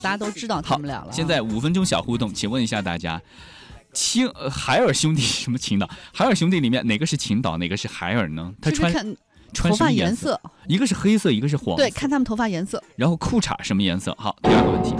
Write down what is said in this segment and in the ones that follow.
大家都知道他们俩了。 现在5分钟小互动，请问一下大家，海尔兄弟什么青岛？海尔兄弟里面哪个是青岛，哪个是海尔呢？他穿头发颜色， 一个是黑色，一个是黄色。 对，看他们头发颜色。 然后裤衩什么颜色？好，第二个问题。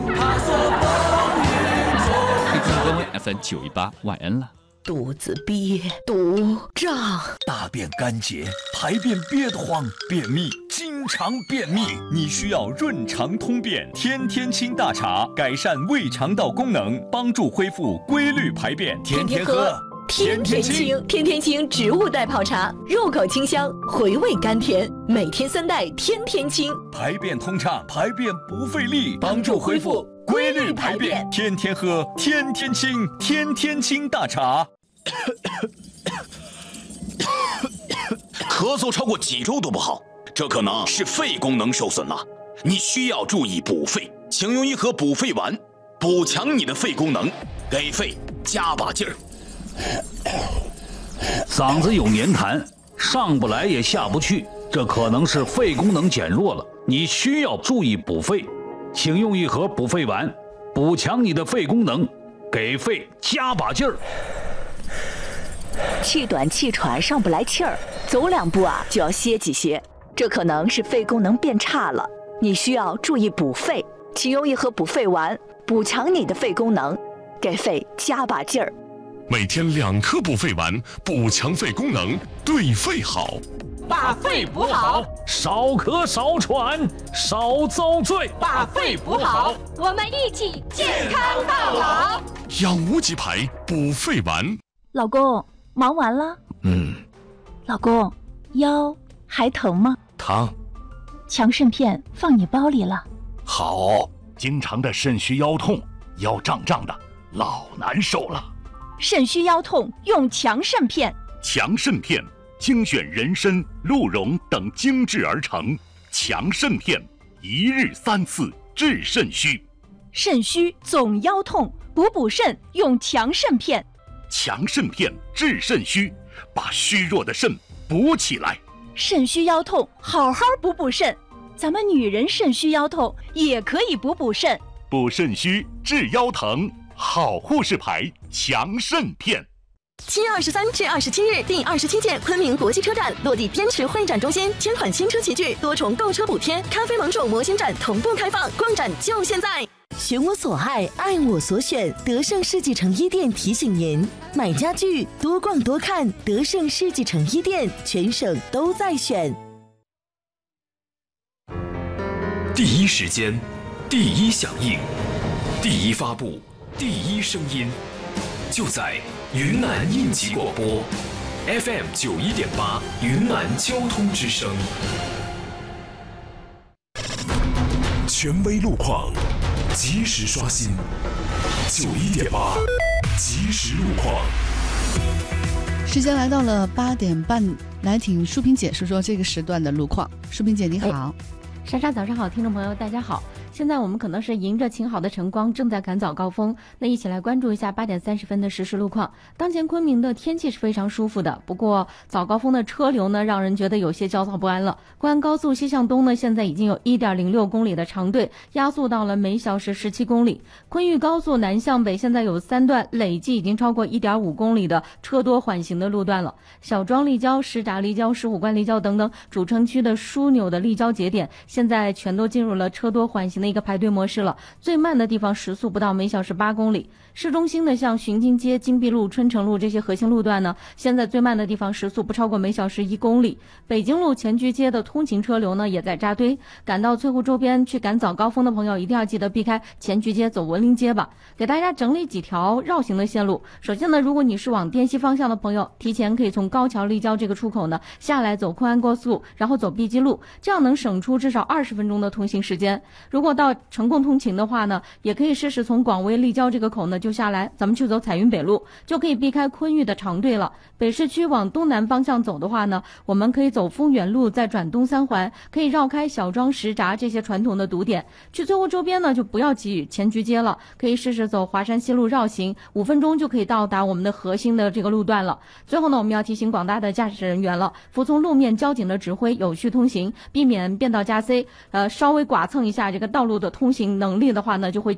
各位 FM918 晚安了。 肚子憋，肚胀， 大便干结，排便憋得慌，便秘，经常便秘，你需要润肠通便天天清大茶，改善胃肠道功能，帮助恢复规律排便，天天喝。 天天清，天天清植物代泡茶，入口清香，回味甘甜，每天3袋，天天清， 排便通畅，排便不费力，帮助恢复规律排便，天天喝，天天清，天天清大茶。 咳嗽超过几周都不好，这可能是肺功能受损了，你需要注意补肺，请用一盒补肺丸，补强你的肺功能，给肺加把劲儿。 嗓子有黏痰，上不来也下不去，这可能是肺功能减弱了，你需要注意补肺，请用一盒补肺丸，补强你的肺功能，给肺加把劲儿。 气短气喘上不来气儿，走2步就要歇几歇，这可能是肺功能变差了，你需要注意补肺，请用一盒补肺丸，补强你的肺功能，给肺加把劲儿。 每天2颗补肺丸，补强肺功能，对肺好。 把肺补好， 少咳少喘少遭罪。 把肺补好，我们一起健康到老。 养无极牌补肺丸。 老公，忙完了？老公，腰还疼吗？ 疼。 强肾片放你包里了。 好，经常的肾虚腰痛，腰胀胀的，老难受了。 肾虚腰痛用强肾片。 强肾片精选人参、鹿茸等精制而成，强肾片1日3次治肾虚。 肾虚总腰痛，补肾用强肾片。 强肾片治肾虚，把虚弱的肾补起来。 肾虚腰痛，好好补肾。咱们女人肾虚腰痛也可以补肾。 补肾虚治腰疼，好护士牌强肾片。 7月23至27日，第27届昆明国际车展落地滇池会展中心，千款新车齐聚，多重购车补贴，咖啡萌宠模型展同步开放，逛展就现在！选我所爱，爱我所选，德胜世纪城一店提醒您：买家具多逛多看，德胜世纪城一店，全省都在选。 第一时间，第一响应，第一发布，第一声音，就在云南应急广播 FM91.8 云南交通之声，权威路况，及时刷新91.8即时路况。 时间来到了8点半，来请淑萍姐说说这个时段的路况。淑萍姐你好。 莎莎早上好，听众朋友大家好。现在我们可能是迎着晴好的晨光，正在赶早高峰。那一起来关注一下8点30分的实时路况。当前昆明的天气是非常舒服的，不过早高峰的车流呢，让人觉得有些焦躁不安了。贵安高速西向东呢，现在已经有1.06公里的长队，压缩到了每小时17公里。昆玉高速南向北现在有3段，累计已经超过1.5公里的车多缓行的路段了。小庄立交、石闸立交、石虎关立交等等主城区的枢纽的立交节点，现在全都进入了车多缓行的一个排队模式了。最慢的地方时速不到每小时8公里。市中心的像巡津街、金碧路、春城路这些核心路段呢，现在最慢的地方时速不超过每小时1公里。北京路前居街的通勤车流呢也在扎堆，赶到翠湖周边去赶早高峰的朋友一定要记得避开前居街，走文林街吧。给大家整理几条绕行的线路。首先呢，如果你是往滇西方向的朋友，提前可以从高桥立交这个出口呢下来走昆安高速，然后走碧鸡路，这样能省出至少20分钟的通行时间。如果到成贡通勤的话呢，也可以试试从广威立交这个口呢就下来，咱们去走彩云北路，就可以避开昆玉的长队了。北市区往东南方向走的话呢，我们可以走丰远路，再转东三环，可以绕开小庄、石闸这些传统的堵点。去翠湖周边呢，就不要挤前居街了，可以试试走华山西路绕行，5分钟就可以到达我们的核心的这个路段了。最后呢，我们要提醒广大的驾驶人员了，服从路面交警的指挥，有序通行，避免变道加塞，稍微剐蹭一下这个道路的通行能力的话呢，就会